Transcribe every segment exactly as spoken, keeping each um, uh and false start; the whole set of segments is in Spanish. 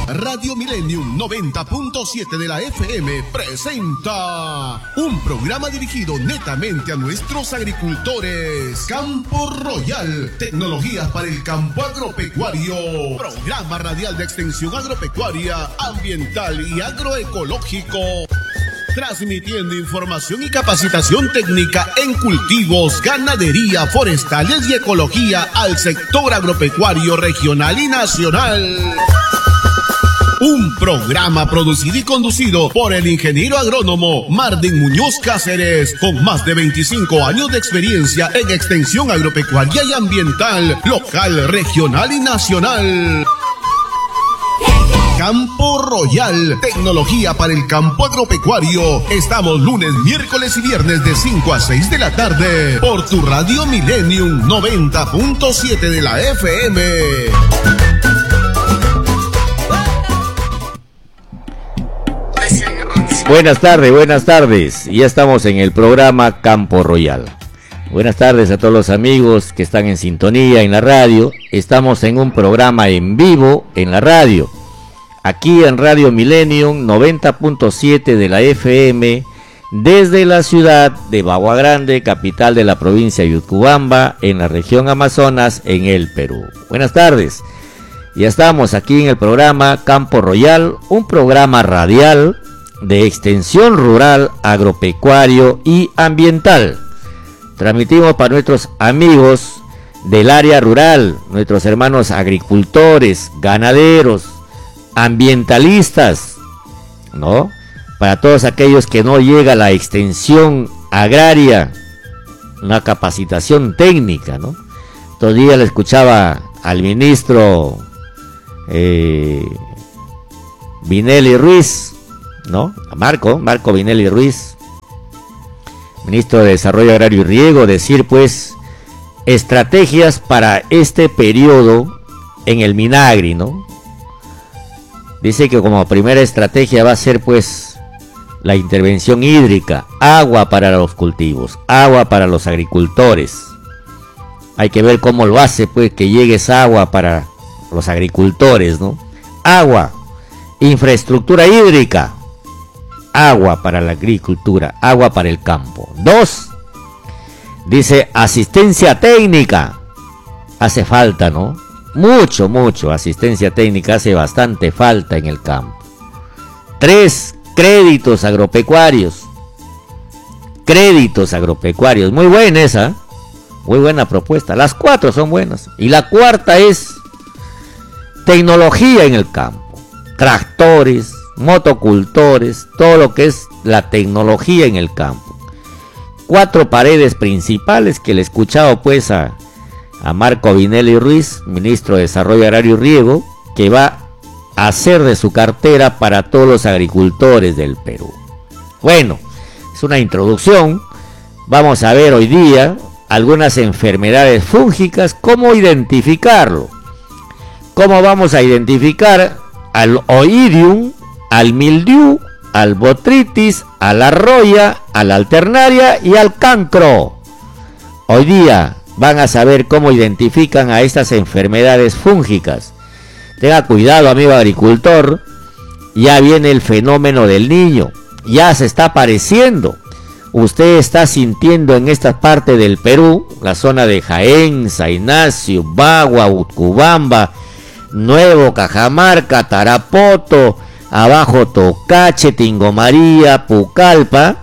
Radio Millennium noventa punto siete de la F M presenta un programa dirigido netamente a nuestros agricultores. Campo Royal, tecnologías para el campo agropecuario. Programa radial de extensión agropecuaria, ambiental y agroecológico. Transmitiendo información y capacitación técnica en cultivos, ganadería, forestales y ecología al sector agropecuario regional y nacional. Un programa producido y conducido por el ingeniero agrónomo Marvin Muñoz Cáceres, con más de veinticinco años de experiencia en extensión agropecuaria y ambiental, local, regional y nacional. Campo Royal, tecnología para el campo agropecuario. Estamos lunes, miércoles y viernes de cinco a seis de la tarde por tu Radio Millennium noventa punto siete de la F M. Buenas tardes, buenas tardes. Ya estamos en el programa Campo Royal. Buenas tardes a todos los amigos que están en sintonía en la radio. Estamos en un programa en vivo en la radio. Aquí en Radio Millennium noventa punto siete de la F M, desde la ciudad de Bagua Grande, capital de la provincia de Utcubamba, en la región Amazonas, en el Perú. Buenas tardes. Ya estamos aquí en el programa Campo Royal, un programa radial de extensión rural, agropecuario y ambiental. Transmitimos para nuestros amigos del área rural, nuestros hermanos agricultores, ganaderos, ambientalistas, ¿no? Para todos aquellos que no llega la extensión agraria, una capacitación técnica, ¿no? Todavía le escuchaba al ministro eh, Vinelli Ruiz, ¿no? A Marco, Marco Vinelli Ruiz, ministro de Desarrollo Agrario y Riego, decir pues estrategias para este periodo en el Minagri, ¿no? Dice que como primera estrategia va a ser pues la intervención hídrica, agua para los cultivos, agua para los agricultores. Hay que ver cómo lo hace pues que llegue esa agua para los agricultores, ¿no? Agua, infraestructura hídrica, agua para la agricultura, agua para el campo. Dos, dice asistencia técnica. Hace falta, ¿no? Mucho, mucho, asistencia técnica hace bastante falta en el campo. Tres, créditos agropecuarios. Créditos agropecuarios, muy buena esa, muy buena propuesta. Las cuatro son buenas. Y la cuarta es tecnología en el campo. Tractores, motocultores, todo lo que es la tecnología en el campo. Cuatro paredes principales que le he escuchado pues a a Marco Vinelli Ruiz, ministro de Desarrollo Agrario y Riego, que va a hacer de su cartera para todos los agricultores del Perú. Bueno, es una introducción. Vamos a ver hoy día algunas enfermedades fúngicas, cómo identificarlo. Cómo vamos a identificar al oidium, al mildiu, al botrytis, a la roya, a la alternaria y al cancro. Hoy día van a saber cómo identifican a estas enfermedades fúngicas. Tenga cuidado, amigo agricultor, ya viene el fenómeno del niño, ya se está apareciendo. Usted está sintiendo en esta parte del Perú, la zona de Jaén, San Ignacio, Bagua, Utcubamba, Nuevo Cajamarca, Tarapoto, abajo Tocache, Tingomaría, Pucallpa,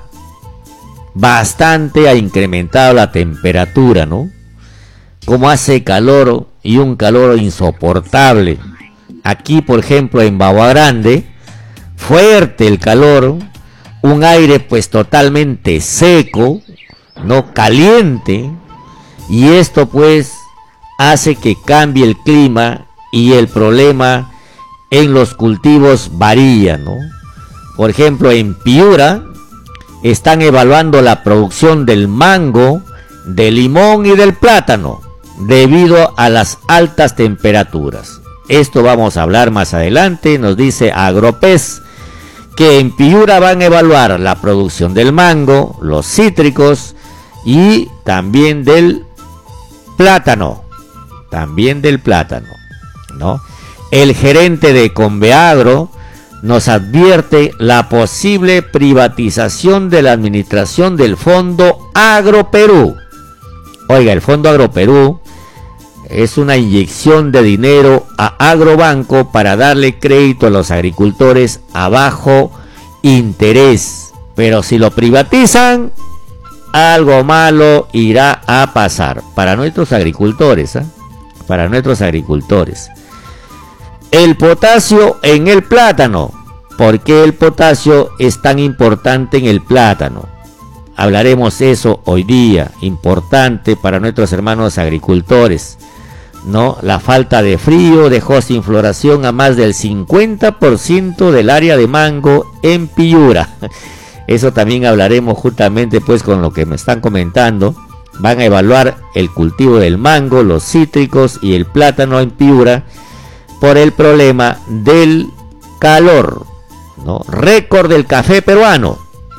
bastante ha incrementado la temperatura, ¿no? Como hace calor y un calor insoportable. Aquí, por ejemplo, en Bagua Grande, fuerte el calor, un aire pues totalmente seco, no caliente, y esto pues hace que cambie el clima y el problema en los cultivos varía, ¿no? Por ejemplo, en Piura están evaluando la producción del mango, del limón y del plátano debido a las altas temperaturas. Esto vamos a hablar más adelante. Nos dice Agropes que en Piura van a evaluar la producción del mango, los cítricos y también del plátano, también del plátano, ¿no? El gerente de Conveagro nos advierte la posible privatización de la administración del Fondo Agroperú. Oiga, el Fondo Agroperú es una inyección de dinero a Agrobanco para darle crédito a los agricultores a bajo interés. Pero si lo privatizan, algo malo irá a pasar para nuestros agricultores, ¿eh? Para nuestros agricultores. El potasio en el plátano. ¿Por qué el potasio es tan importante en el plátano? Hablaremos eso hoy día, importante para nuestros hermanos agricultores, ¿no? La falta de frío dejó sin floración a más del cincuenta por ciento del área de mango en Piura. Eso también hablaremos justamente pues con lo que me están comentando. Van a evaluar el cultivo del mango, los cítricos y el plátano en Piura por el problema del calor, ¿no? Récord del café peruano.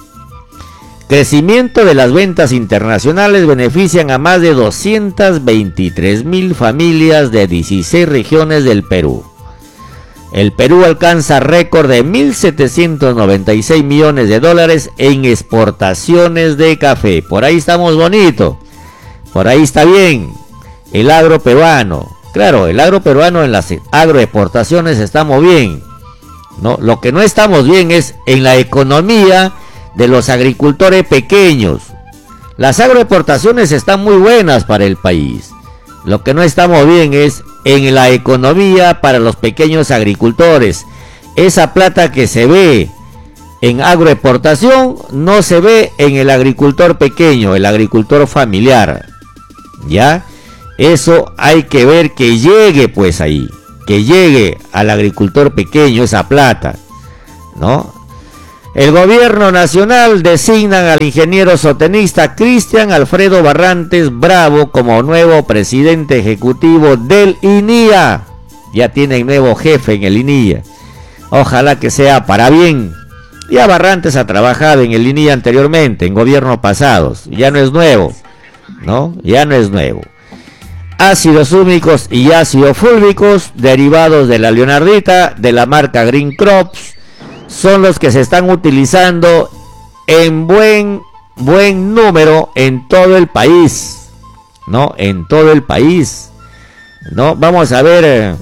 Crecimiento de las ventas internacionales benefician a más de doscientas veintitrés mil familias de dieciséis regiones del Perú. El Perú alcanza récord de mil setecientos noventa y seis millones de dólares en exportaciones de café. Por ahí estamos bonito, por ahí está bien el agro peruano. Claro, el agro peruano en las agroexportaciones estamos bien, ¿no? Lo que no estamos bien es en la economía de los agricultores pequeños. Las agroexportaciones están muy buenas para el país. Lo que no estamos bien es en la economía para los pequeños agricultores. Esa plata que se ve en agroexportación no se ve en el agricultor pequeño, el agricultor familiar. ¿Ya? Eso hay que ver que llegue pues ahí, que llegue al agricultor pequeño esa plata, ¿no? El gobierno nacional designa al ingeniero sotenista Cristian Alfredo Barrantes Bravo como nuevo presidente ejecutivo del I N I A. Ya tienen nuevo jefe en el I N I A. Ojalá que sea para bien. Ya Barrantes ha trabajado en el I N I A anteriormente, en gobiernos pasados. Ya no es nuevo, ¿no? Ya no es nuevo. Ácidos húmicos y ácidos fúlvicos derivados de la leonardita de la marca Green Crops son los que se están utilizando en buen buen número en todo el país, ¿no? En todo el país, ¿no? Vamos a ver eh,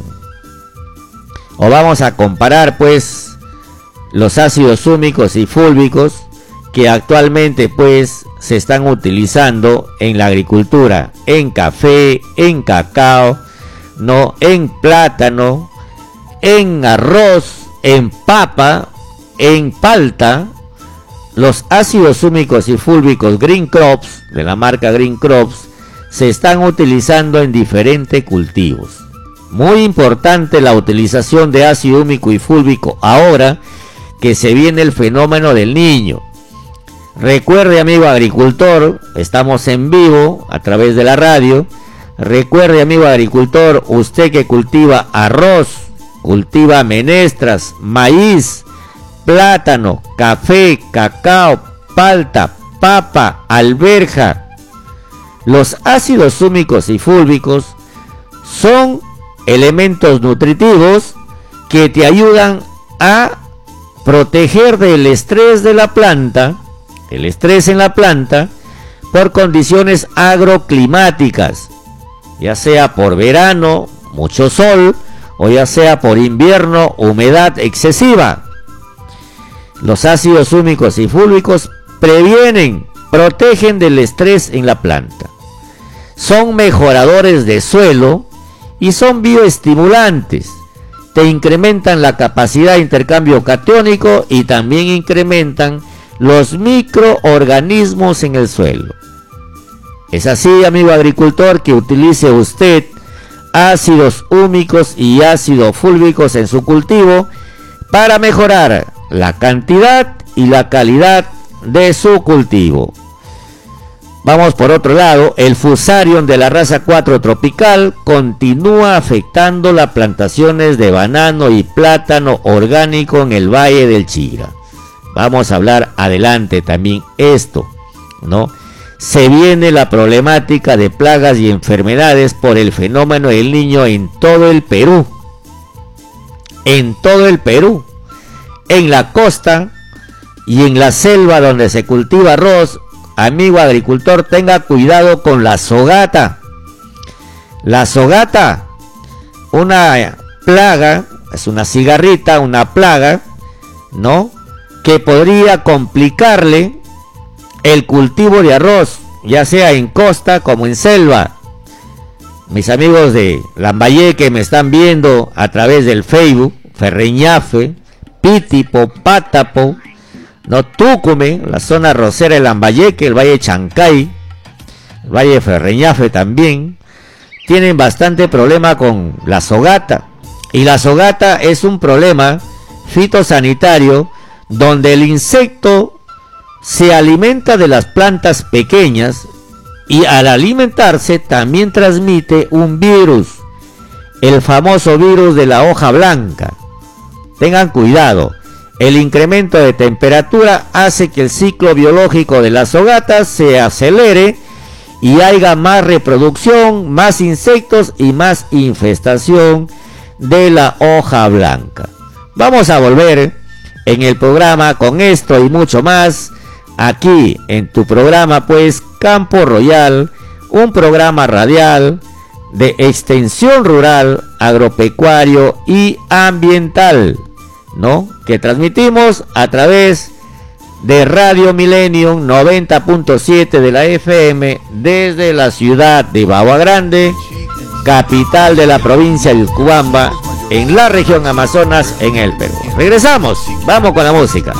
o vamos a comparar pues los ácidos húmicos y fúlvicos que actualmente pues se están utilizando en la agricultura, en café, en cacao, ¿no? En plátano, en arroz, en papa, en palta. Los ácidos húmicos y fúlvicos Green Crops, de la marca Green Crops, se están utilizando en diferentes cultivos. Muy importante la utilización de ácido húmico y fúlvico ahora que se viene el fenómeno del Niño. Recuerde, amigo agricultor, estamos en vivo a través de la radio. Recuerde, amigo agricultor, usted que cultiva arroz, cultiva menestras, maíz, plátano, café, cacao, palta, papa, alberja. Los ácidos húmicos y fúlvicos son elementos nutritivos que te ayudan a proteger del estrés de la planta, el estrés en la planta, por condiciones agroclimáticas, ya sea por verano, mucho sol, o ya sea por invierno, humedad excesiva. Los ácidos húmicos y fúlvicos previenen, protegen del estrés en la planta. Son mejoradores de suelo y son bioestimulantes. Te incrementan la capacidad de intercambio catiónico y también incrementan los microorganismos en el suelo. Es así, amigo agricultor, que utilice usted ácidos húmicos y ácidos fúlvicos en su cultivo para mejorar la cantidad y la calidad de su cultivo. Vamos por otro lado. El Fusarium de la raza cuatro tropical continúa afectando las plantaciones de banano y plátano orgánico en el Valle del Chira. Vamos a hablar adelante también esto, ¿no? Se viene la problemática de plagas y enfermedades por el fenómeno del Niño en todo el Perú. en todo el Perú, en la costa y en la selva donde se cultiva arroz. Amigo agricultor, tenga cuidado con la sogata. La sogata, una plaga, es una cigarrita, una plaga, ¿no?, que podría complicarle el cultivo de arroz, ya sea en costa como en selva. Mis amigos de Lambayeque me están viendo a través del Facebook, Ferreñafe, Pitipo, Pátapo, no, Tucume, la zona arrocera de Lambayeque, el Valle Chancay, el Valle Ferreñafe también, tienen bastante problema con la sogata. Y la sogata es un problema fitosanitario donde el insecto se alimenta de las plantas pequeñas y al alimentarse también transmite un virus, el famoso virus de la hoja blanca. Tengan cuidado, el incremento de temperatura hace que el ciclo biológico de las sogatas se acelere y haya más reproducción, más insectos y más infestación de la hoja blanca. Vamos a volver en el programa con esto y mucho más, aquí en tu programa pues Campo Royal, un programa radial de extensión rural, agropecuario y ambiental, ¿no?, que transmitimos a través de Radio Millennium noventa punto siete de la F M desde la ciudad de Bagua Grande, capital de la provincia de Utcubamba, en la región Amazonas, en el Perú. Regresamos, vamos con la música.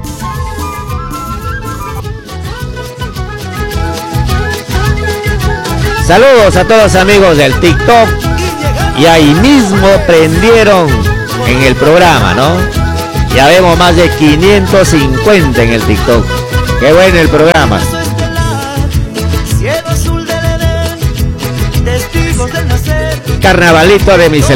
Saludos a todos amigos del TikTok, y ahí mismo prendieron en el programa, ¿no? Ya vemos más de quinientos cincuenta en el TikTok. Qué bueno el programa. Carnavalito de mis